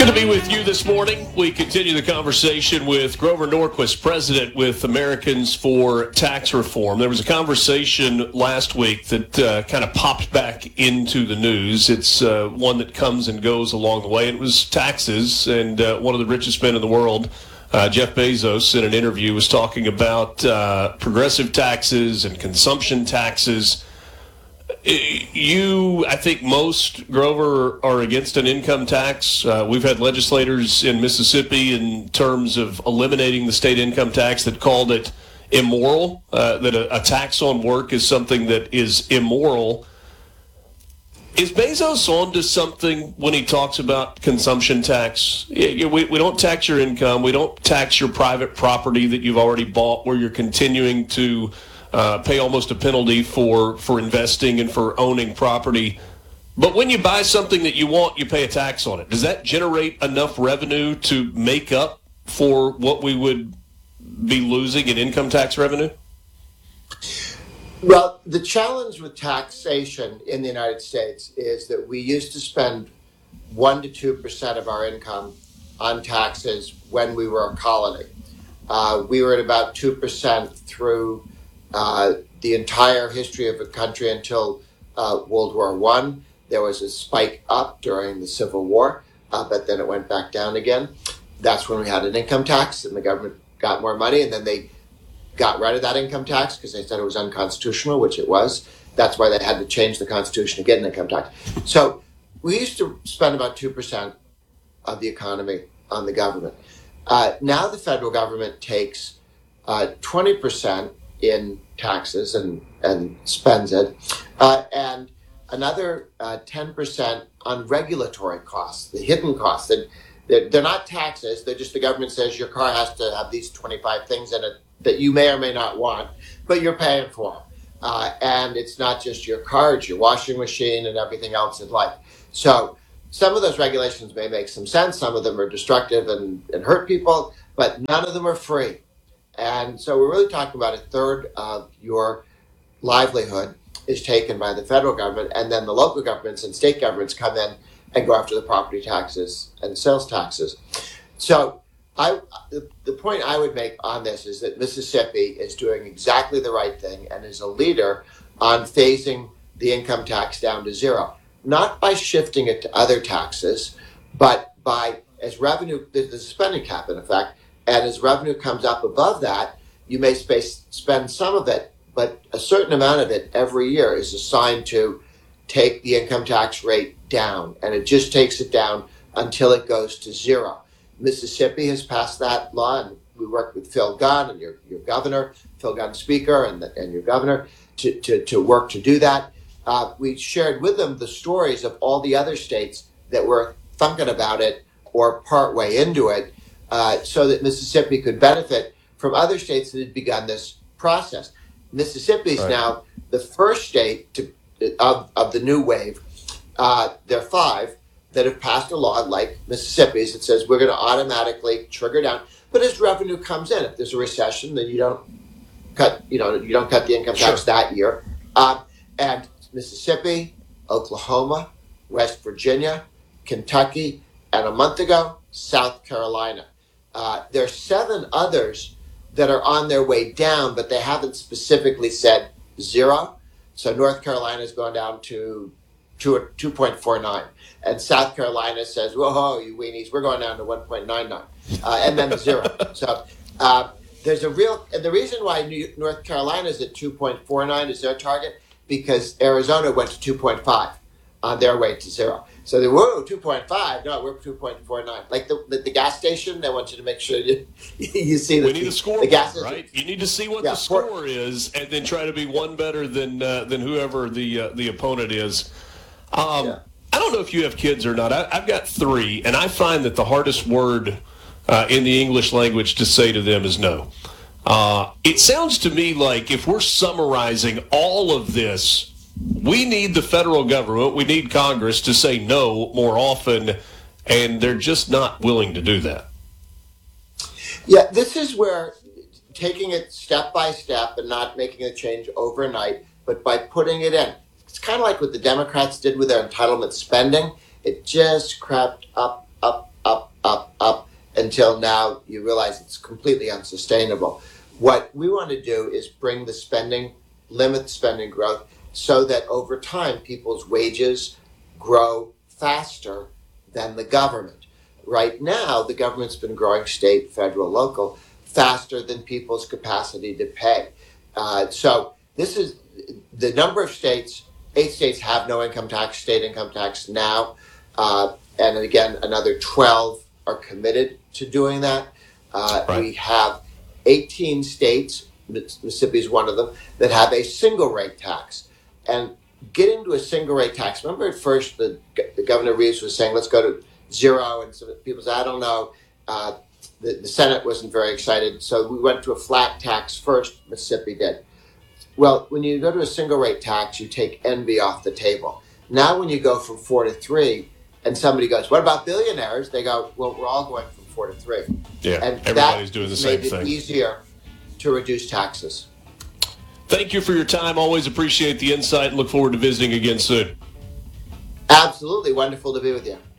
Good to be with you this morning. We continue the conversation with Grover Norquist, president with Americans for Tax Reform. There was a conversation last week that kind of popped back into the news. It's one that comes and goes along the way. It was taxes, and one of the richest men in the world, Jeff Bezos, in an interview was talking about progressive taxes and consumption taxes. I think most, Grover, are against an income tax. We've had legislators in Mississippi in terms of eliminating the state income tax that called it immoral, that a tax on work is something that is immoral. Is Bezos onto something when he talks about consumption tax? We don't tax your income. We don't tax your private property that you've already bought where you're continuing to pay almost a penalty for investing and for owning property. But when you buy something that you want, you pay a tax on it. Does that generate enough revenue to make up for what we would be losing in income tax revenue? Well, the challenge with taxation in the United States is that we used to spend 1% to 2% of our income on taxes when we were a colony. We were at about 2% through the entire history of the country until World War I. There was a spike up during the Civil War, but then it went back down again. That's when we had an income tax and the government got more money, and then they got rid of that income tax because they said it was unconstitutional, which it was. That's why they had to change the Constitution to get an income tax. So we used to spend about 2% of the economy on the government. Now the federal government takes 20% in taxes and spends it, and another 10% on regulatory costs, the hidden costs. They're not taxes, they're just the government says your car has to have these 25 things in it that you may or may not want, but you're paying for them. And it's not just your car, it's your washing machine and everything else in life. So some of those regulations may make some sense, some of them are destructive and hurt people, but none of them are free. And so we're really talking about a third of your livelihood is taken by the federal government, and then the local governments and state governments come in and go after the property taxes and sales taxes. So the point I would make on this is that Mississippi is doing exactly the right thing and is a leader on phasing the income tax down to zero. Not by shifting it to other taxes, but by, as revenue, there's a spending cap in effect, and as revenue comes up above that, you may spend some of it, but a certain amount of it every year is assigned to take the income tax rate down, and it just takes it down until it goes to zero. Mississippi has passed that law, and we worked with Phil Gunn and your governor, Phil Gunn Speaker, and your governor to work to do that. We shared with them the stories of all the other states that were thinking about it or partway into it, so that Mississippi could benefit from other states that had begun this process. Mississippi is now the first state of the new wave. There are 5 that have passed a law like Mississippi's that says we're going to automatically trigger down. But as revenue comes in, if there's a recession, then you don't cut the income tax that year. And Mississippi, Oklahoma, West Virginia, Kentucky, and a month ago, South Carolina. There are 7 others that are on their way down, but they haven't specifically said zero. So North Carolina has gone down to 2.49. And South Carolina says, whoa, you weenies, we're going down to 1.99. And then zero. So there's a real, and the reason why North Carolina is at 2.49 is their target, because Arizona went to 2.5 on their way to zero. So they were 2.5. No, we're 2.49. Like the gas station, they want you to make sure you see we need a score, the gas right? You need to see what the score is, and then try to be one better than whoever the opponent is. I don't know if you have kids or not. I've got 3, and I find that the hardest word in the English language to say to them is no. It sounds to me like if we're summarizing all of this, we need the federal government, we need Congress to say no more often, and they're just not willing to do that. Yeah, this is where taking it step by step and not making a change overnight, but by putting it in. It's kind of like what the Democrats did with their entitlement spending. It just crept up, until now you realize it's completely unsustainable. What we want to do is bring the spending, limit spending growth, so that over time people's wages grow faster than the government. Right now, the government's been growing state, federal, local faster than people's capacity to pay. So this is the number of states. 8 states have no income tax, state income tax now, and again, another 12 are committed to doing that. Right. We have 18 states, Mississippi is one of them, that have a single rate tax. And getting to a single rate tax, remember at first the Governor Reeves was saying, let's go to zero, and some people said, I don't know. The Senate wasn't very excited, so we went to a flat tax first, Mississippi did. Well, when you go to a single rate tax, you take envy off the table. Now when you go from 4 to 3, and somebody goes, what about billionaires? They go, well, we're all going from 4 to 3. Yeah, and everybody's doing the same made thing. it easier to reduce taxes. Thank you for your time. Always appreciate the insight and look forward to visiting again soon. Absolutely wonderful to be with you.